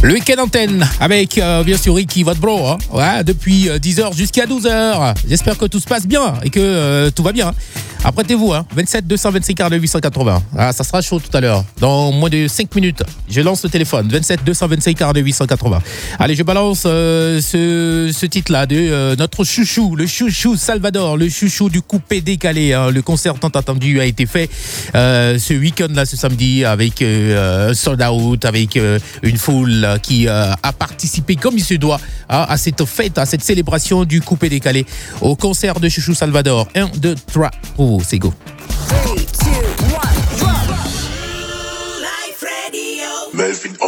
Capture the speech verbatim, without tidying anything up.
Le week-end antenne avec euh, bien sûr Ricky, votre bro, hein, ouais, depuis euh, dix heures jusqu'à douze heures. J'espère que tout se passe bien et que euh, tout va bien. Apprêtez-vous, hein, vingt-sept deux cent vingt-cinq quarante huit cent quatre-vingts. Ah, ça sera chaud tout à l'heure. Dans moins de cinq minutes, je lance le téléphone. vingt-sept deux cent vingt-cinq quarante huit cent quatre-vingts. Allez, je balance euh, ce, ce titre-là de euh, notre chouchou, le chouchou Salvador, le chouchou du coupé décalé. Hein. Le concert tant attendu a été fait euh, ce week-end-là, ce samedi, avec euh, sold out, avec euh, une foule qui euh, a participé comme il se doit hein, à cette fête, à cette célébration du coupé décalé au concert de chouchou Salvador. un, deux, trois, oh, c'est go. three, two, one, drop. Life Radio. Melvin